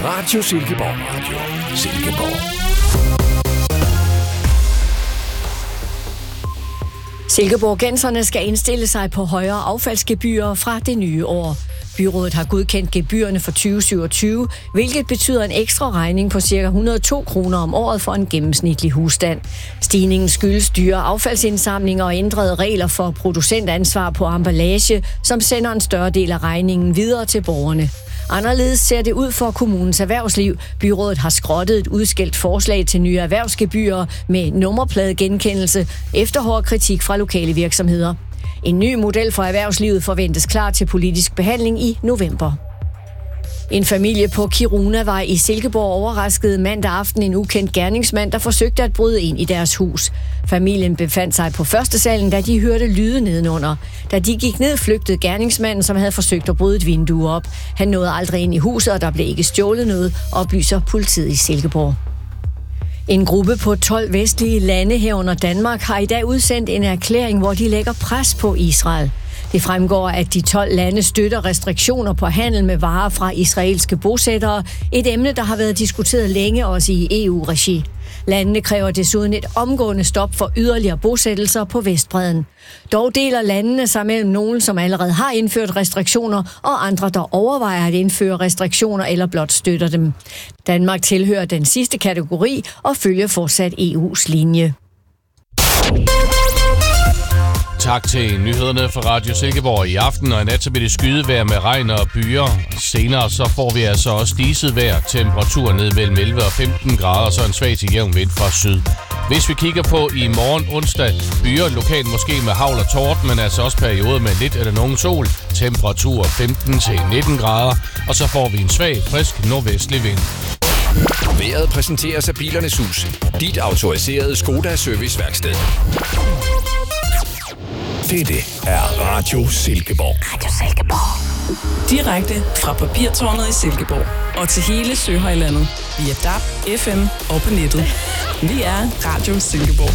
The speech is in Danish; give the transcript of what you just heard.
Radio Silkeborg. Radio Silkeborg. Silkeborgenserne skal indstille sig på højere affaldsgebyrer fra det nye år. Byrådet har godkendt gebyrerne for 2027, hvilket betyder en ekstra regning på ca. 102 kroner om året for en gennemsnitlig husstand. Stigningen skyldes dyre affaldsindsamlinger og ændrede regler for producentansvar på emballage, som sender en større del af regningen videre til borgerne. Anderledes ser det ud for kommunens erhvervsliv. Byrådet har skrottet et udskældt forslag til nye erhvervsgebyrer med nummerpladegenkendelse efter hård kritik fra lokale virksomheder. En ny model for erhvervslivet forventes klar til politisk behandling i november. En familie på Kirunavej i Silkeborg overraskede mandag aften en ukendt gerningsmand, der forsøgte at bryde ind i deres hus. Familien befandt sig på første salen, da de hørte lyde nedenunder. Da de gik ned, flygtede gerningsmanden, som havde forsøgt at bryde et vindue op. Han nåede aldrig ind i huset, og der blev ikke stjålet noget, oplyser politiet i Silkeborg. En gruppe på 12 vestlige lande herunder Danmark har i dag udsendt en erklæring, hvor de lægger pres på Israel. Det fremgår, at de 12 lande støtter restriktioner på handel med varer fra israelske bosættere, et emne, der har været diskuteret længe også i EU-regi. Landene kræver desuden et omgående stop for yderligere bosættelser på Vestbredden. Dog deler landene sig mellem nogen, som allerede har indført restriktioner, og andre, der overvejer at indføre restriktioner eller blot støtter dem. Danmark tilhører den sidste kategori og følger fortsat EU's linje. Tak til nyhederne fra Radio Silkeborg. I aften og i nat så bliver det skydevejr med regn og byer. Senere så får vi altså også diset vejr. Temperatur ned mellem 11 og 15 grader, så en svag til jævn vind fra syd. Hvis vi kigger på i morgen onsdag, byer lokalt måske med hagl og torden, men altså også perioder med lidt eller nogen sol. Temperatur 15 til 19 grader, og så får vi en svag, frisk nordvestlig vind. Vejret præsenteres af Bilernes Hus. Dit autoriserede Skoda serviceværksted. Dette er Radio Silkeborg. Radio Silkeborg. Direkte fra Papirtårnet i Silkeborg og til hele Søhøjlandet via DAB, FM og på nettet. Vi er Radio Silkeborg.